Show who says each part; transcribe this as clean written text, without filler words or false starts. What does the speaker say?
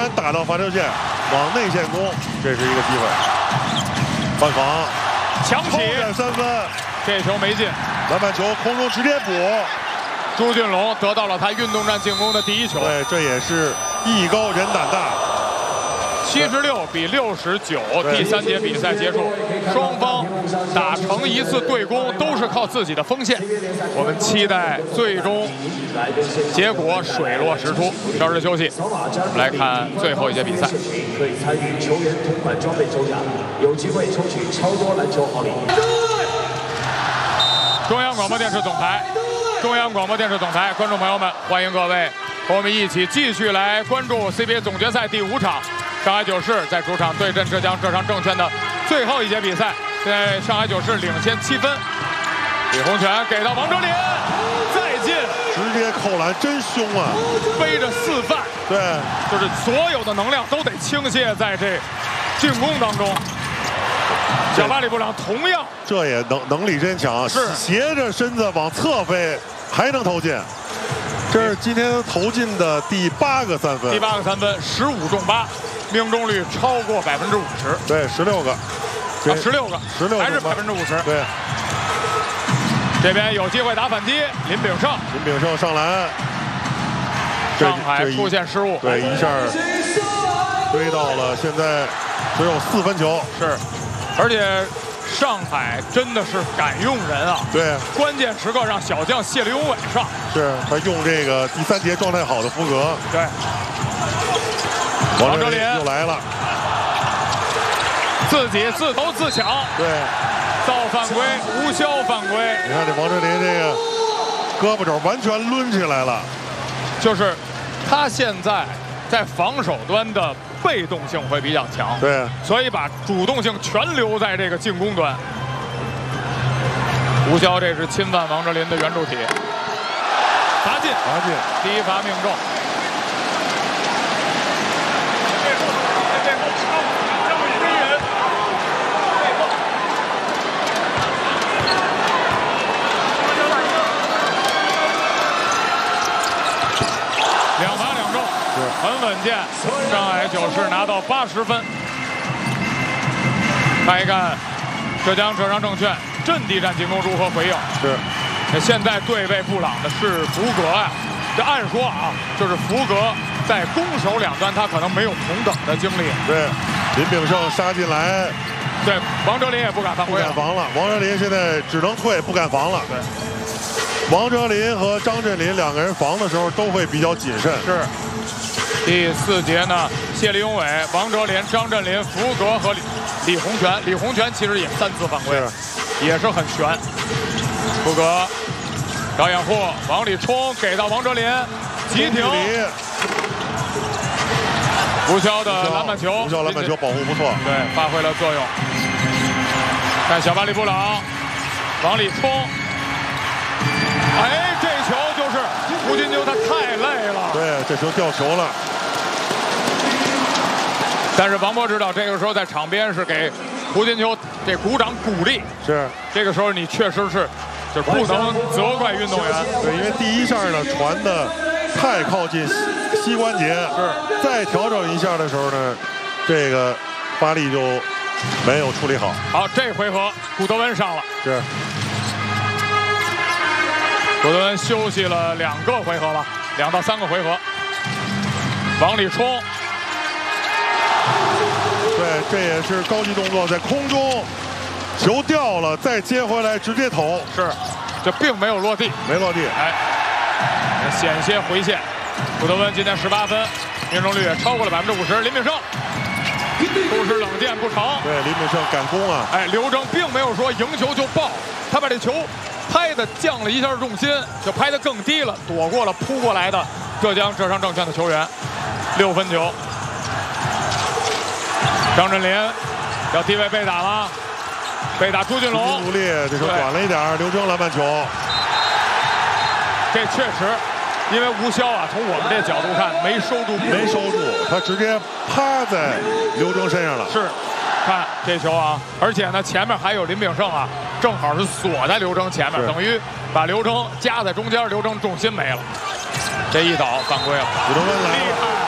Speaker 1: 打到罚球线，往内线攻，这是一个机会。换防，
Speaker 2: 强起
Speaker 1: 3分，
Speaker 2: 这球没进，
Speaker 1: 篮板球空中直接补。
Speaker 2: 朱俊龙得到了他运动战进攻的第1球。
Speaker 1: 对，这也是艺高人胆大。
Speaker 2: 76比69，第3节比赛结束，双方打成一次对攻都是靠自己的锋线。我们期待最终结果水落石出。稍事休息，我们来看最后一节比赛。
Speaker 3: 可以参与球员同款装备抽奖，有机会抽取超多篮球好礼。
Speaker 2: 中央广播电视总台，中央广播电视总台，观众朋友们，欢迎各位和我们一起继续来关注 CBA 总决赛第5场。 上海九市在主场对阵浙江浙商证券的最后一节比赛，现在上海九市领先7分。李洪权给到王哲林，再进，
Speaker 1: 直接扣篮，真凶啊！
Speaker 2: 背着4犯，
Speaker 1: 对，
Speaker 2: 就是所有的能量都得倾泻在这进攻当中。小巴里布朗同样，
Speaker 1: 这也能力真强，
Speaker 2: 是
Speaker 1: 斜着身子往侧飞，还能投进。 这是今天投进的第8个3分，
Speaker 2: 第8个3分，15中8，命中率超过50%。
Speaker 1: 对，16个
Speaker 2: ，16个，16还是50%。
Speaker 1: 对，
Speaker 2: 这边有机会打反击，林炳胜，
Speaker 1: 林炳胜上篮，
Speaker 2: 上海出现失误，
Speaker 1: 对，一下追到了，现在只有4分球，
Speaker 2: 是，而且。 上海真的是敢用人啊！
Speaker 1: 对，
Speaker 2: 关键时刻让小将谢立永伟上，
Speaker 1: 是他用这个第3节状态好的福格。
Speaker 2: 对，
Speaker 1: 王哲林又来了，
Speaker 2: 自己自投自抢，
Speaker 1: 对，
Speaker 2: 造犯规，无效犯规。
Speaker 1: 你看这王哲林这个胳膊肘完全抡起来了，
Speaker 2: 就是他现在在防守端的。 被动性会比较强，
Speaker 1: 对，
Speaker 2: 所以把主动性全留在这个进攻端。吴骁这是侵犯王哲林的圆柱体，罚进，第1罚命中。2罚2中。 很稳健，上海九市拿到80分。看一看浙江浙商证券阵地战进攻如何回应？
Speaker 1: 是，
Speaker 2: 现在对位布朗的是福格呀。这按说啊，就是福格在攻守两端他可能没有同等的经历。
Speaker 1: 对，林炳胜杀进来，
Speaker 2: 对，王哲林也不敢犯规，
Speaker 1: 不敢防了。王哲林现在只能退，不敢防了。对。 王哲林和张镇麟2个人防的时候都会比较谨慎。
Speaker 2: 是。第4节呢，谢立永伟、王哲林、张镇麟、福格和李洪权。李洪权其实也3次犯规，也是很悬。福格找掩护，往里冲，给到王哲林，急停。吴骁的篮板球，
Speaker 1: 吴骁篮板球保护不错，
Speaker 2: 对，发挥了作用。看小巴里布朗往里冲。 哎，这球就是胡金秋，他太累了。
Speaker 1: 对，这球掉球了。
Speaker 2: 但是王波指导这个时候在场边是给胡金秋这鼓掌鼓励。
Speaker 1: 是，
Speaker 2: 这个时候你确实是，就是不能责怪运动员。
Speaker 1: 对，因为第1下呢传的太靠近膝关节，是，再调整1下的时候呢，这个发力就没有处理好。
Speaker 2: 好，这回合古德温上了。
Speaker 1: 是。
Speaker 2: 古德温休息了2个回合了，2到3个回合，往里冲。
Speaker 1: 对，这也是高级动作，在空中，球掉了，再接回来直接投。
Speaker 2: 是，这并没有落地，
Speaker 1: 没落地。
Speaker 2: 哎，险些回线。古德温今天18分，命中率也超过了50%。林炳胜不是冷箭不成。
Speaker 1: 对，林炳胜赶攻啊！
Speaker 2: 哎，刘铮并没有说赢球就爆，他把这球。 拍的降了一下重心，就拍得更低了，躲过了扑过来的浙江浙商证券的球员，6分球。张镇麟要低位被打了，被打朱俊龙，
Speaker 1: 努力，这球短了一点，刘铮篮板球。
Speaker 2: 这确实，因为吴骁啊，从我们这角度看没收住，
Speaker 1: 没收住，他直接趴在刘铮身上了。
Speaker 2: 是。 看这球啊，而且呢，前面还有林炳胜啊，正好是锁在刘铮前面，等于把刘铮夹在中间，刘铮重心没了。这一倒犯规了，
Speaker 1: 古德温来了，
Speaker 2: 厉害！